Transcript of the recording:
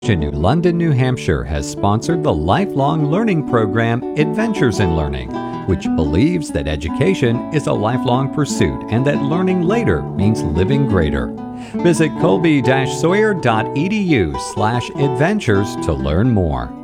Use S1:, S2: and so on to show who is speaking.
S1: New London, New Hampshire has sponsored the lifelong learning program Adventures in Learning, which believes that education is a lifelong pursuit and that learning later means living greater. Visit colby-sawyer.edu/adventures to learn more.